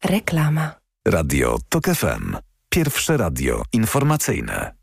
Reklama. Radio TOK FM. Pierwsze radio informacyjne.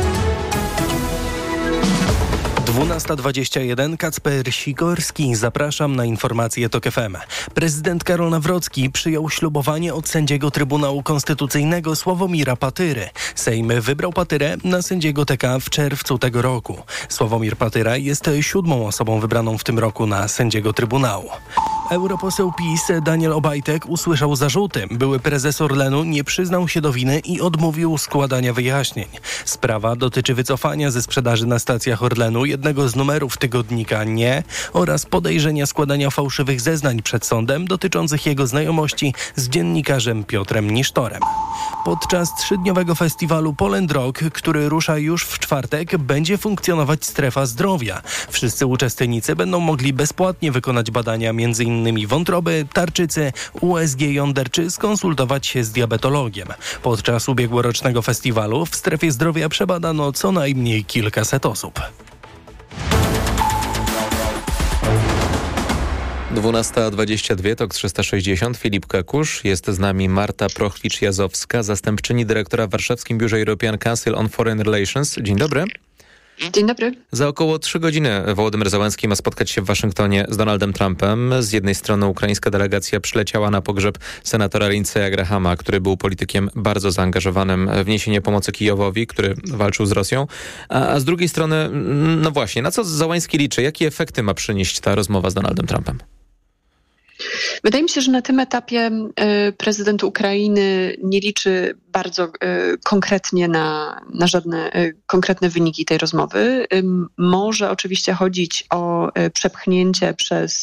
12:21. Kacper Sikorski. Zapraszam na informacje TOK FM. Prezydent Karol Nawrocki przyjął ślubowanie od sędziego Trybunału Konstytucyjnego Sławomira Patyry. Sejm wybrał Patyrę na sędziego TK w czerwcu tego roku. Sławomir Patyra jest 7. osobą wybraną w tym roku na sędziego Trybunału. Europoseł PiS Daniel Obajtek usłyszał zarzuty. Były prezes Orlenu nie przyznał się do winy i odmówił składania wyjaśnień. Sprawa dotyczy wycofania ze sprzedaży na stacjach Orlenu jednego z numerów tygodnika Nie oraz podejrzenia składania fałszywych zeznań przed sądem dotyczących jego znajomości z dziennikarzem Piotrem Nisztorem. Podczas 3-dniowego festiwalu Poland Rock, który rusza już w czwartek, będzie funkcjonować strefa zdrowia. Wszyscy uczestnicy będą mogli bezpłatnie wykonać badania m.in. wątroby, tarczycy, USG jąder czy skonsultować się z diabetologiem. Podczas ubiegłorocznego festiwalu w strefie zdrowia przebadano co najmniej kilkaset osób. 12:22, TOK 360, Filip Kakusz. Jest z nami Marta Prochwicz-Jazowska, zastępczyni dyrektora w Warszawskim Biurze European Council on Foreign Relations. Dzień dobry. Dzień dobry. Za około 3 godziny Wołodymyr Zełenski ma spotkać się w Waszyngtonie z Donaldem Trumpem. Z jednej strony ukraińska delegacja przyleciała na pogrzeb senatora Lindsey'a Grahama, który był politykiem bardzo zaangażowanym w niesienie pomocy Kijowowi, który walczył z Rosją. A z drugiej strony, no właśnie, na co Zełenski liczy? Jakie efekty ma przynieść ta rozmowa z Donaldem Trumpem? Wydaje mi się, że na tym etapie prezydent Ukrainy nie liczy bardzo konkretnie na żadne konkretne wyniki tej rozmowy. Może oczywiście chodzić o przepchnięcie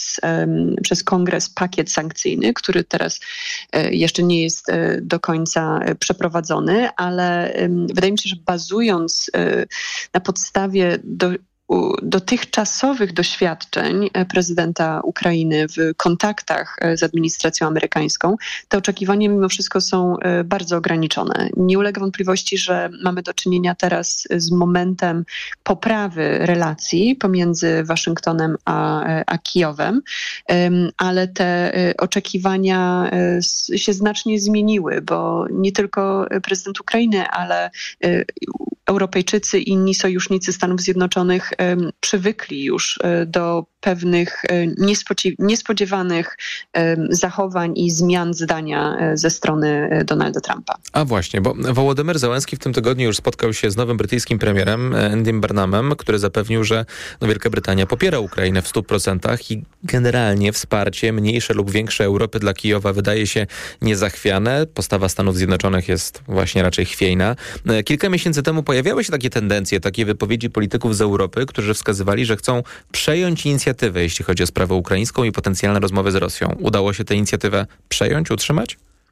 przez Kongres pakiet sankcyjny, który teraz jeszcze nie jest do końca przeprowadzony, ale wydaje mi się, że bazując na podstawie dotychczasowych doświadczeń prezydenta Ukrainy w kontaktach z administracją amerykańską, te oczekiwania mimo wszystko są bardzo ograniczone. Nie ulega wątpliwości, że mamy do czynienia teraz z momentem poprawy relacji pomiędzy Waszyngtonem a Kijowem, ale te oczekiwania się znacznie zmieniły, bo nie tylko prezydent Ukrainy, ale Europejczycy i inni sojusznicy Stanów Zjednoczonych przywykli już do pewnych niespodziewanych zachowań i zmian zdania ze strony Donalda Trumpa. A właśnie, bo Wołodymyr Zełenski w tym tygodniu już spotkał się z nowym brytyjskim premierem Andym Burnhamem, który zapewnił, że Wielka Brytania popiera Ukrainę w 100% i generalnie wsparcie mniejsze lub większe Europy dla Kijowa wydaje się niezachwiane. Postawa Stanów Zjednoczonych jest właśnie raczej chwiejna. Kilka miesięcy temu pojawiały się takie tendencje, takie wypowiedzi polityków z Europy, którzy wskazywali, że chcą przejąć inicjatywę, jeśli chodzi o sprawę ukraińską i potencjalne rozmowy z Rosją. Udało się tę inicjatywę przejąć, utrzymać?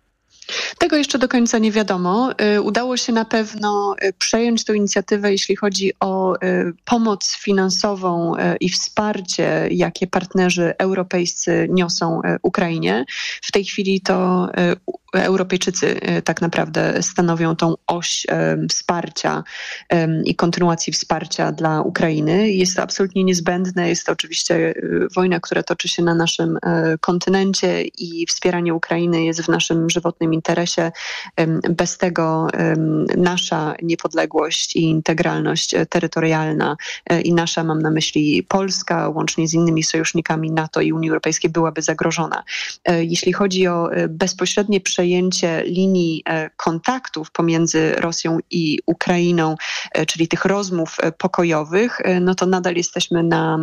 Tego jeszcze do końca nie wiadomo. Udało się na pewno przejąć tę inicjatywę, jeśli chodzi o pomoc finansową i wsparcie, jakie partnerzy europejscy niosą Ukrainie. W tej chwili to Europejczycy tak naprawdę stanowią tą oś wsparcia i kontynuacji wsparcia dla Ukrainy. Jest to absolutnie niezbędne. Jest to oczywiście wojna, która toczy się na naszym kontynencie i wspieranie Ukrainy jest w naszym żywotnym interesie. Bez tego nasza niepodległość i integralność terytorialna i nasza, mam na myśli Polska, łącznie z innymi sojusznikami NATO i Unii Europejskiej, byłaby zagrożona. Jeśli chodzi o bezpośrednie przejęcie linii kontaktów pomiędzy Rosją i Ukrainą, czyli tych rozmów pokojowych, no to nadal jesteśmy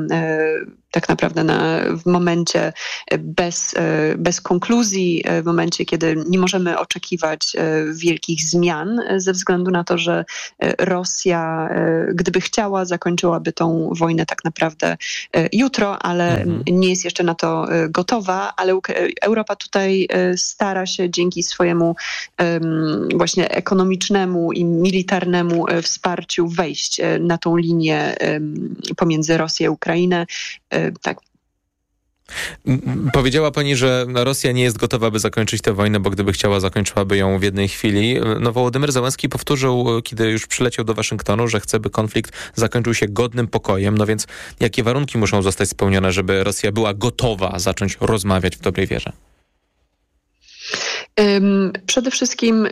tak naprawdę w momencie bez konkluzji, w momencie, kiedy nie możemy oczekiwać wielkich zmian ze względu na to, że Rosja, gdyby chciała, zakończyłaby tą wojnę tak naprawdę jutro, ale nie jest jeszcze na to gotowa, ale Europa tutaj stara się dzięki swojemu właśnie ekonomicznemu i militarnemu wsparciu wejść na tą linię pomiędzy Rosją i Ukrainę. Tak. Powiedziała pani, że Rosja nie jest gotowa, by zakończyć tę wojnę, bo gdyby chciała, zakończyłaby ją w jednej chwili. Wołodymyr Zełenski powtórzył, kiedy już przyleciał do Waszyngtonu, że chce, by konflikt zakończył się godnym pokojem. No więc jakie warunki muszą zostać spełnione, żeby Rosja była gotowa zacząć rozmawiać w dobrej wierze? Przede wszystkim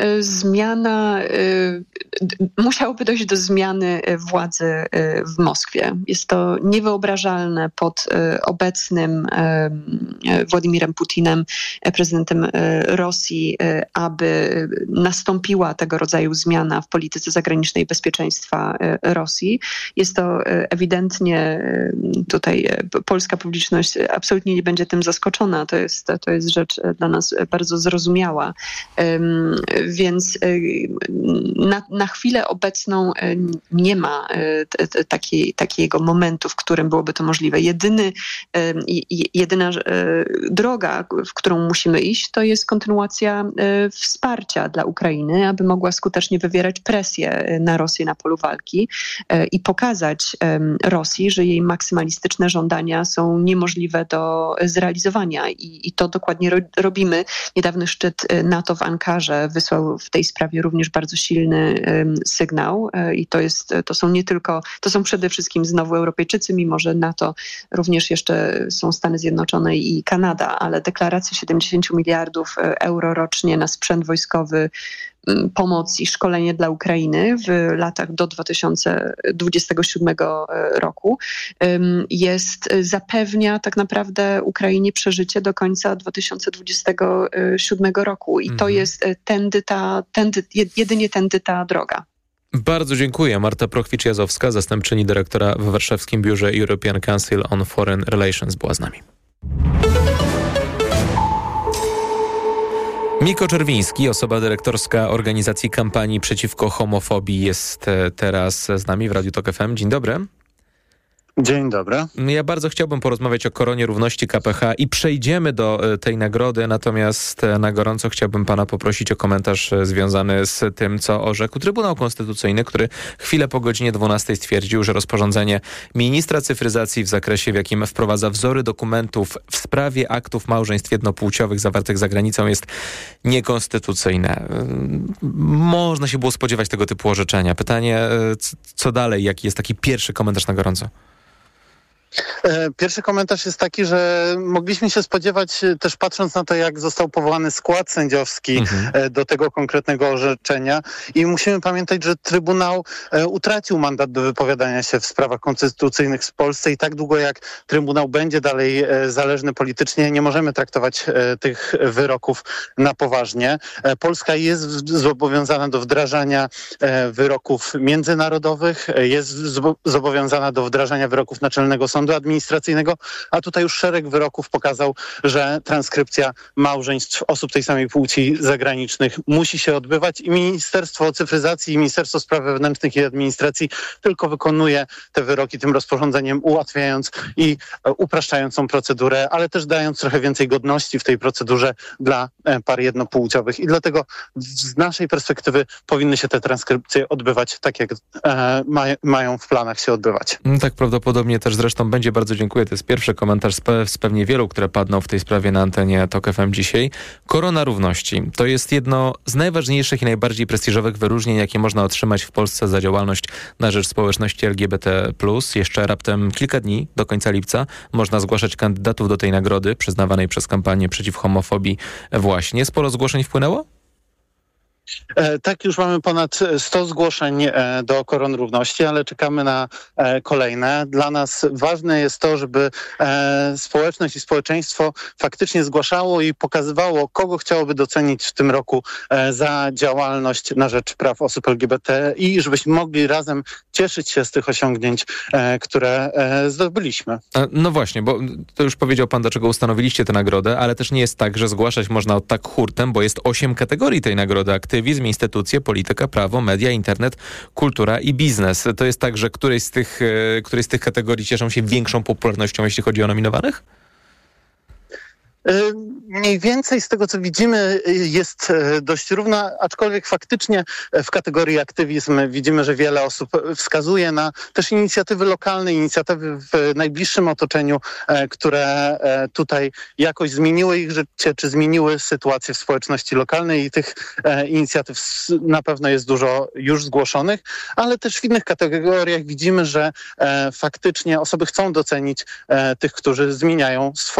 musiałoby dojść do zmiany władzy w Moskwie. Jest to niewyobrażalne pod obecnym Władimirem Putinem, prezydentem Rosji, aby nastąpiła tego rodzaju zmiana w polityce zagranicznej bezpieczeństwa Rosji. Jest to ewidentnie, tutaj polska publiczność absolutnie nie będzie tym zaskoczona. To jest rzecz dla nas bardzo zrozumiała. Więc na chwilę obecną nie ma takiego momentu, w którym byłoby to możliwe. Jedyna droga, w którą musimy iść, to jest kontynuacja wsparcia dla Ukrainy, aby mogła skutecznie wywierać presję na Rosję na polu walki i pokazać Rosji, że jej maksymalistyczne żądania są niemożliwe do zrealizowania. I to dokładnie robimy. Niedawny szczyt NATO w Ankarze wysłał w tej sprawie również bardzo silny sygnał i to są przede wszystkim znowu Europejczycy, mimo że NATO również jeszcze są Stany Zjednoczone i Kanada, ale deklaracja 70 miliardów euro rocznie na sprzęt wojskowy, pomoc i szkolenie dla Ukrainy w latach do 2027 roku zapewnia tak naprawdę Ukrainie przeżycie do końca 2027 roku i to jest jedynie tędy ta droga. Bardzo dziękuję. Marta Prochwicz-Jazowska, zastępczyni dyrektora w warszawskim biurze European Council on Foreign Relations, była z nami. Miko Czerwiński, osoba dyrektorska organizacji kampanii przeciwko homofobii, jest teraz z nami w Radiu Tok FM. Dzień dobry. Dzień dobry. Ja bardzo chciałbym porozmawiać o Koronie Równości KPH i przejdziemy do tej nagrody, natomiast na gorąco chciałbym pana poprosić o komentarz związany z tym, co orzekł Trybunał Konstytucyjny, który chwilę po godzinie 12 stwierdził, że rozporządzenie ministra cyfryzacji w zakresie, w jakim wprowadza wzory dokumentów w sprawie aktów małżeństw jednopłciowych zawartych za granicą, jest niekonstytucyjne. Można się było spodziewać tego typu orzeczenia. Pytanie, co dalej? Jaki jest taki pierwszy komentarz na gorąco? Pierwszy komentarz jest taki, że mogliśmy się spodziewać, też patrząc na to, jak został powołany skład sędziowski do tego konkretnego orzeczenia, i musimy pamiętać, że Trybunał utracił mandat do wypowiadania się w sprawach konstytucyjnych w Polsce i tak długo jak Trybunał będzie dalej zależny politycznie, nie możemy traktować tych wyroków na poważnie. Polska jest zobowiązana do wdrażania wyroków międzynarodowych, jest zobowiązana do wdrażania wyroków Naczelnego Sądu Administracyjnego, a tutaj już szereg wyroków pokazał, że transkrypcja małżeństw osób tej samej płci zagranicznych musi się odbywać i Ministerstwo Cyfryzacji i Ministerstwo Spraw Wewnętrznych i Administracji tylko wykonuje te wyroki tym rozporządzeniem, ułatwiając i upraszczając tą procedurę, ale też dając trochę więcej godności w tej procedurze dla par jednopłciowych i dlatego z naszej perspektywy powinny się te transkrypcje odbywać tak, jak mają w planach się odbywać. Tak prawdopodobnie też zresztą będzie. Bardzo dziękuję. To jest pierwszy komentarz z pewnie wielu, które padną w tej sprawie na antenie Tok FM dzisiaj. Korona Równości to jest jedno z najważniejszych i najbardziej prestiżowych wyróżnień, jakie można otrzymać w Polsce za działalność na rzecz społeczności LGBT+. Jeszcze raptem kilka dni do końca lipca można zgłaszać kandydatów do tej nagrody przyznawanej przez kampanię przeciw homofobii właśnie. Sporo zgłoszeń wpłynęło? Tak, już mamy ponad 100 zgłoszeń do Koron Równości, ale czekamy na kolejne. Dla nas ważne jest to, żeby społeczność i społeczeństwo faktycznie zgłaszało i pokazywało, kogo chciałoby docenić w tym roku za działalność na rzecz praw osób LGBT i żebyśmy mogli razem cieszyć się z tych osiągnięć, które zdobyliśmy. No właśnie, bo to już powiedział pan, dlaczego ustanowiliście tę nagrodę, ale też nie jest tak, że zgłaszać można od tak hurtem, bo jest 8 kategorii tej nagrody. Aktywizm, instytucje, polityka, prawo, media, internet, kultura i biznes. To jest tak, że któreś z tych kategorii cieszą się większą popularnością, jeśli chodzi o nominowanych? Mniej więcej z tego, co widzimy, jest dość równa, aczkolwiek faktycznie w kategorii aktywizm widzimy, że wiele osób wskazuje na też inicjatywy lokalne, inicjatywy w najbliższym otoczeniu, które tutaj jakoś zmieniły ich życie, czy zmieniły sytuację w społeczności lokalnej i tych inicjatyw na pewno jest dużo już zgłoszonych, ale też w innych kategoriach widzimy, że faktycznie osoby chcą docenić tych, którzy zmieniają swoje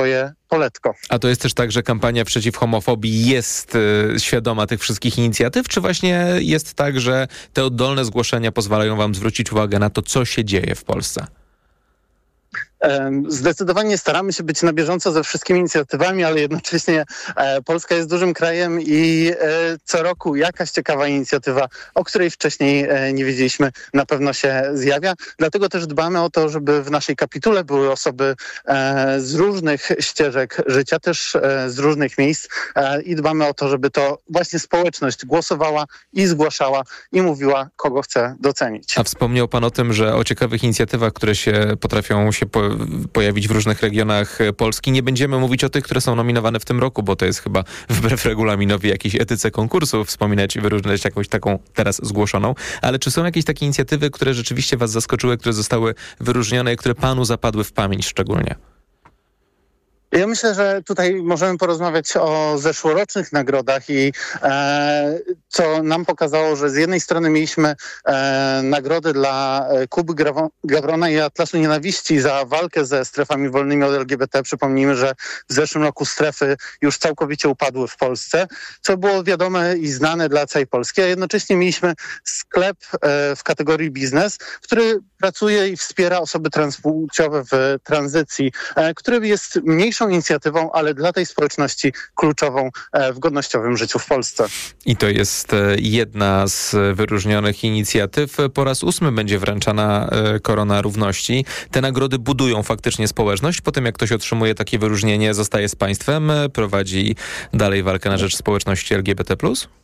poletko. A to jest też tak, że kampania przeciw homofobii jest świadoma tych wszystkich inicjatyw, czy właśnie jest tak, że te oddolne zgłoszenia pozwalają wam zwrócić uwagę na to, co się dzieje w Polsce? Zdecydowanie staramy się być na bieżąco ze wszystkimi inicjatywami, ale jednocześnie Polska jest dużym krajem i co roku jakaś ciekawa inicjatywa, o której wcześniej nie wiedzieliśmy, na pewno się zjawia. Dlatego też dbamy o to, żeby w naszej kapitule były osoby z różnych ścieżek życia, też z różnych miejsc i dbamy o to, żeby to właśnie społeczność głosowała i zgłaszała i mówiła, kogo chce docenić. A wspomniał pan o tym, że o ciekawych inicjatywach, które potrafią się pojawić w różnych regionach Polski. Nie będziemy mówić o tych, które są nominowane w tym roku, bo to jest chyba wbrew regulaminowi jakiejś etyce konkursu wspominać i wyróżniać jakąś taką teraz zgłoszoną. Ale czy są jakieś takie inicjatywy, które rzeczywiście was zaskoczyły, które zostały wyróżnione i które panu zapadły w pamięć szczególnie? Ja myślę, że tutaj możemy porozmawiać o zeszłorocznych nagrodach i co nam pokazało, że z jednej strony mieliśmy nagrody dla Kuby Gawrona i Atlasu Nienawiści za walkę ze strefami wolnymi od LGBT. Przypomnijmy, że w zeszłym roku strefy już całkowicie upadły w Polsce, co było wiadome i znane dla całej Polski, a jednocześnie mieliśmy sklep w kategorii biznes, który pracuje i wspiera osoby transpłciowe w tranzycji, który jest mniejszą inicjatywą, ale dla tej społeczności kluczową w godnościowym życiu w Polsce. I to jest jedna z wyróżnionych inicjatyw. Po raz 8 będzie wręczana Korona Równości. Te nagrody budują faktycznie społeczność. Po tym, jak ktoś otrzymuje takie wyróżnienie, zostaje z państwem, prowadzi dalej walkę na rzecz społeczności LGBT+.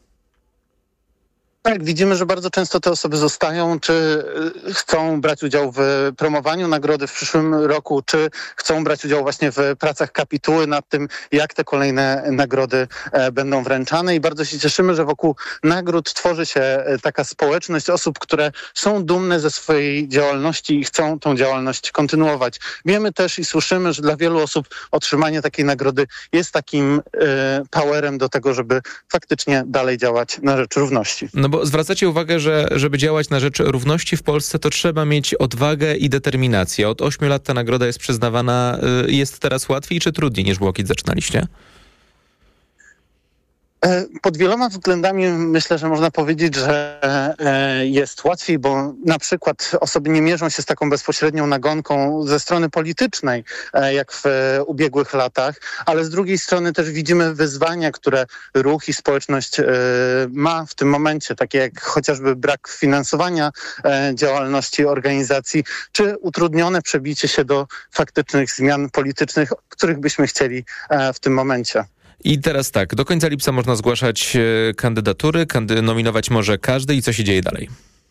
Tak, widzimy, że bardzo często te osoby zostają, czy chcą brać udział w promowaniu nagrody w przyszłym roku, czy chcą brać udział właśnie w pracach kapituły nad tym, jak te kolejne nagrody będą wręczane i bardzo się cieszymy, że wokół nagród tworzy się taka społeczność osób, które są dumne ze swojej działalności i chcą tą działalność kontynuować. Wiemy też i słyszymy, że dla wielu osób otrzymanie takiej nagrody jest takim powerem do tego, żeby faktycznie dalej działać na rzecz równości. No bo zwracacie uwagę, że żeby działać na rzecz równości w Polsce, to trzeba mieć odwagę i determinację. Od 8 lat ta nagroda jest przyznawana. Jest teraz łatwiej czy trudniej niż było, kiedy zaczynaliście? Pod wieloma względami myślę, że można powiedzieć, że jest łatwiej, bo na przykład osoby nie mierzą się z taką bezpośrednią nagonką ze strony politycznej, jak w ubiegłych latach, ale z drugiej strony też widzimy wyzwania, które ruch i społeczność ma w tym momencie, takie jak chociażby brak finansowania działalności organizacji, czy utrudnione przebicie się do faktycznych zmian politycznych, których byśmy chcieli w tym momencie. I teraz tak, do końca lipca można zgłaszać kandydatury, nominować może każdy i co się dzieje dalej?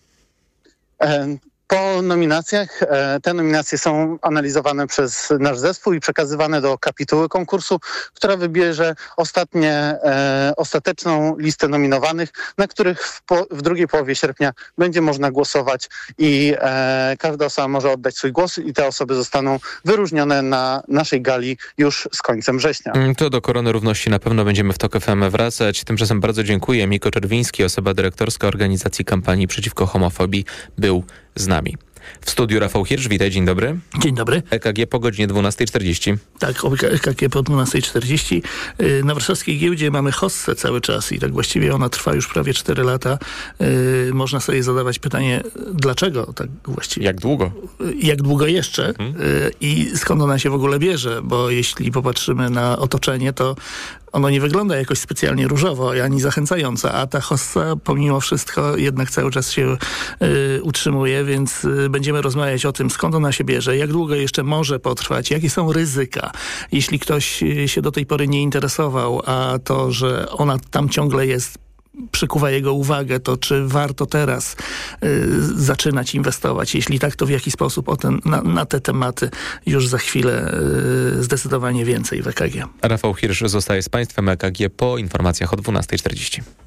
Po nominacjach, te nominacje są analizowane przez nasz zespół i przekazywane do kapituły konkursu, która wybierze ostateczną listę nominowanych, na których w drugiej połowie sierpnia będzie można głosować i każda osoba może oddać swój głos i te osoby zostaną wyróżnione na naszej gali już z końcem września. To do Korony Równości na pewno będziemy w TOK FM wracać. Tymczasem bardzo dziękuję. Miko Czerwiński, osoba dyrektorska organizacji kampanii przeciwko homofobii, był z nami. W studiu Rafał Hirsch, witaj, dzień dobry. Dzień dobry. EKG po godzinie 12:40. Tak, EKG po 12:40. Na warszawskiej giełdzie mamy hossę cały czas i tak właściwie ona trwa już prawie 4 lata. Można sobie zadawać pytanie, dlaczego tak właściwie? Jak długo? Jak długo jeszcze? I skąd ona się w ogóle bierze? Bo jeśli popatrzymy na otoczenie, to ono nie wygląda jakoś specjalnie różowo ani zachęcająco, a ta hossa pomimo wszystko jednak cały czas się utrzymuje, więc będziemy rozmawiać o tym, skąd ona się bierze, jak długo jeszcze może potrwać, jakie są ryzyka. Jeśli ktoś się do tej pory nie interesował, a to, że ona tam ciągle jest, przykuwa jego uwagę, to czy warto teraz zaczynać inwestować? Jeśli tak, to w jaki sposób? Na te tematy już za chwilę zdecydowanie więcej w EKG. Rafał Hirsch zostaje z Państwem. EKG po informacjach o 12:40.